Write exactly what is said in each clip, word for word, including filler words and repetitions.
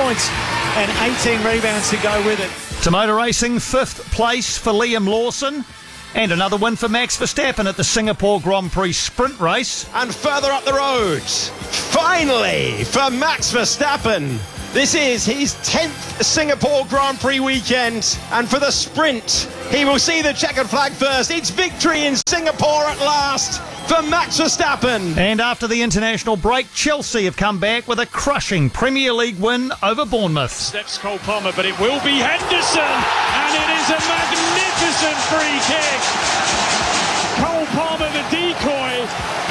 points and eighteen rebounds to go with it. To motor racing, fifth place for Liam Lawson. And another win for Max Verstappen at the Singapore Grand Prix sprint race. And further up the road, finally for Max Verstappen. This is his tenth Singapore Grand Prix weekend. And for the sprint, he will see the checkered flag first. It's victory in Singapore at last for Max Verstappen. And after the international break, Chelsea have come back with a crushing Premier League win over Bournemouth. Steps Cole Palmer, but it will be Henderson, and it is a magnificent free kick. Cole Palmer, the decoy.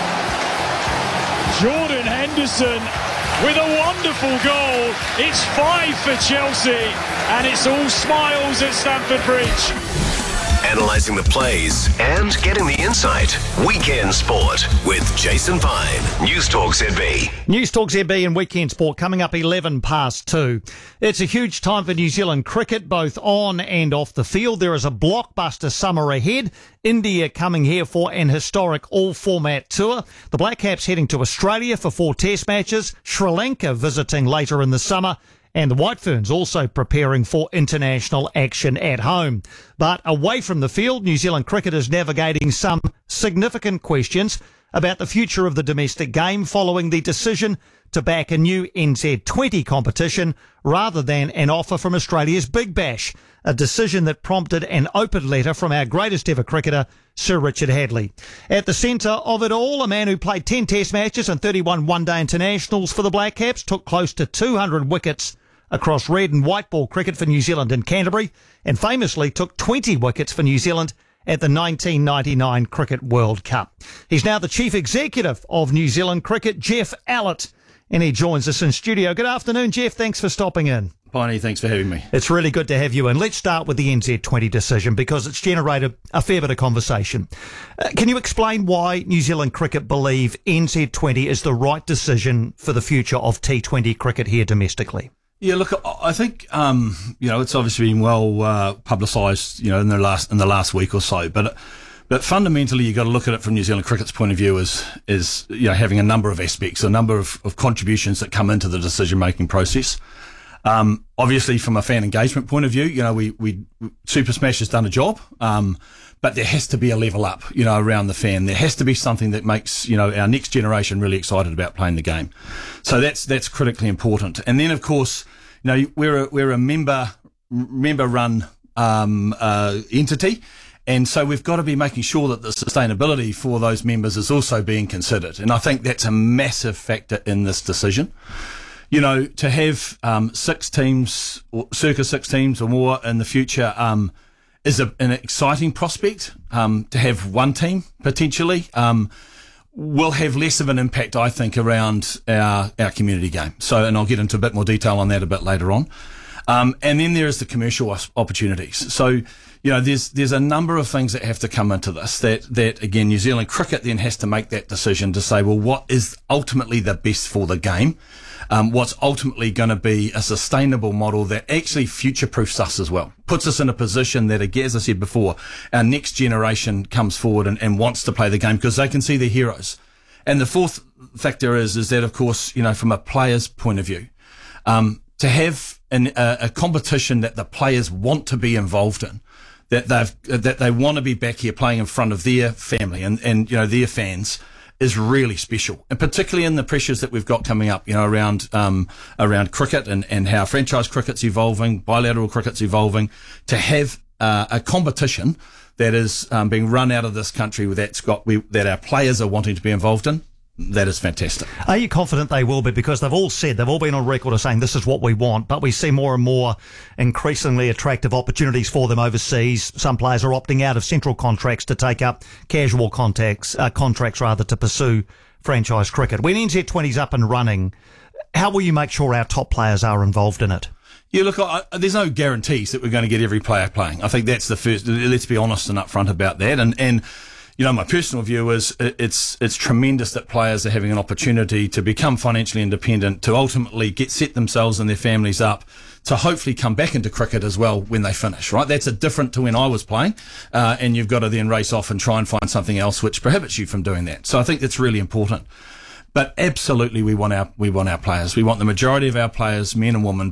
Jordan Henderson with a wonderful goal. It's five for Chelsea, and it's all smiles at Stamford Bridge. Analysing the plays and getting the insight. Weekend Sport with Jason Pine. News Talk Z B. News Talk Z B and Weekend Sport coming up eleven past two. It's a huge time for New Zealand cricket, both on and off the field. There is a blockbuster summer ahead. India coming here for an historic all-format tour. The Black Caps heading to Australia for four test matches. Sri Lanka visiting later in the summer. And the White Ferns also preparing for international action at home. But away from the field, New Zealand cricket is navigating some significant questions about the future of the domestic game following the decision to back a new N Z twenty competition rather than an offer from Australia's Big Bash, a decision that prompted an open letter from our greatest ever cricketer, Sir Richard Hadlee. At the centre of it all, a man who played ten test matches and thirty-one one-day internationals for the Black Caps, took close to two hundred wickets across red and white ball cricket for New Zealand in Canterbury, and famously took twenty wickets for New Zealand at the nineteen ninety-nine Cricket World Cup. He's now the Chief Executive of New Zealand Cricket, Geoff Allott, and he joins us in studio. Good afternoon, Geoff. Thanks for stopping in. Piney, thanks for having me. It's really good to have you in. Let's start with the N Z twenty decision because it's generated a fair bit of conversation. Uh, can you explain why New Zealand Cricket believe N Z twenty is the right decision for the future of T twenty cricket here domestically? Yeah, look, I think um, you know it's obviously been well uh, publicised, you know, in the last in the last week or so. But but fundamentally, you've got to look at it from New Zealand Cricket's point of view as is you know having a number of aspects, a number of, of contributions that come into the decision making process. Um, obviously, from a fan engagement point of view, you know, we we Super Smash has done a job. Um, But there has to be a level up, you know, around the fan. There has to be something that makes, you know, our next generation really excited about playing the game. So that's that's critically important. And then, of course, you know, we're a, we're a member member run um, uh, entity, and so we've got to be making sure that the sustainability for those members is also being considered. And I think that's a massive factor in this decision. You know, to have um, six teams, or circa six teams or more in the future. Um, is a, an exciting prospect. Um, to have one team, potentially, um, will have less of an impact, I think, around our, our community game. So, and I'll get into a bit more detail on that a bit later on. Um, and then there is the commercial opportunities. So, you know, there's, there's a number of things that have to come into this that, that again, New Zealand Cricket then has to make that decision to say, well, what is ultimately the best for the game? Um, what's ultimately going to be a sustainable model that actually future-proofs us as well, puts us in a position that, again, as I said before, our next generation comes forward and, and wants to play the game because they can see their heroes. And the fourth factor is, is that, of course, you know, from a player's point of view, um, to have an, a, a competition that the players want to be involved in, that they've, that they want to be back here playing in front of their family and, and, you know, their fans, is really special, and particularly in the pressures that we've got coming up, you know, around um, around cricket and, and how franchise cricket's evolving, bilateral cricket's evolving, to have uh, a competition that is um, being run out of this country that's got we, that our players are wanting to be involved in. That is fantastic. Are you confident they will be? Because they've all said, they've all been on record as saying this is what we want, but we see more and more increasingly attractive opportunities for them overseas. Some players are opting out of central contracts to take up casual contacts, uh, contracts rather, to pursue franchise cricket. When N Z twenty's up and running, how will you make sure our top players are involved in it? Yeah, look, I, there's no guarantees that we're going to get every player playing. I think that's the first, let's be honest and upfront about that. And, and, you know, my personal view is it's it's tremendous that players are having an opportunity to become financially independent, to ultimately get set themselves and their families up, to hopefully come back into cricket as well when they finish, right? That's a different to when I was playing, uh, and you've got to then race off and try and find something else which prohibits you from doing that. So I think that's really important. But absolutely, we want our we want our players. We want the majority of our players, men and women,